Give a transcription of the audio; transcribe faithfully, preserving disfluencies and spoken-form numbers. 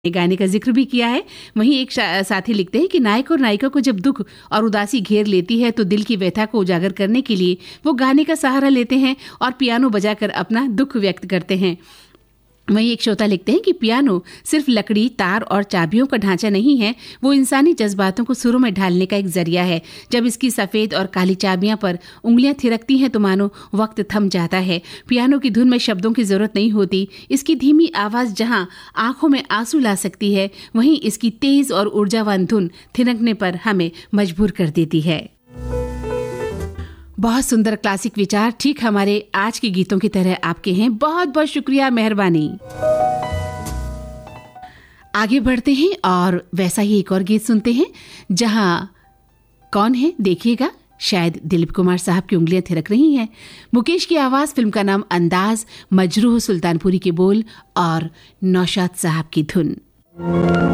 गाने का जिक्र भी किया है। वहीं एक साथी लिखते हैं कि नायक और नायिका को जब दुख और उदासी घेर लेती है तो दिल की व्यथा को उजागर करने के लिए वो गाने का सहारा लेते हैं और पियानो बजाकर अपना दुख व्यक्त करते हैं। वहीं एक श्रोता लिखते हैं कि पियानो सिर्फ लकड़ी, तार और चाबियों का ढांचा नहीं है, वो इंसानी जज्बातों को सुरों में ढालने का एक जरिया है। जब इसकी सफेद और काली चाबियां पर उंगलियां थिरकती हैं तो मानो वक्त थम जाता है। पियानो की धुन में शब्दों की जरूरत नहीं होती। इसकी धीमी आवाज जहां आंखों में आंसू ला सकती है, वहीं इसकी तेज और ऊर्जावान धुन थिरकने पर हमें मजबूर कर देती है। बहुत सुंदर क्लासिक विचार ठीक हमारे आज के गीतों की तरह आपके हैं। बहुत बहुत शुक्रिया, मेहरबानी। आगे बढ़ते हैं और वैसा ही एक और गीत सुनते हैं जहां कौन है देखिएगा, शायद दिलीप कुमार साहब की उंगलियां थिरक रही हैं। मुकेश की आवाज, फिल्म का नाम अंदाज, मजरूह सुल्तानपुरी के बोल और नौशाद साहब की धुन।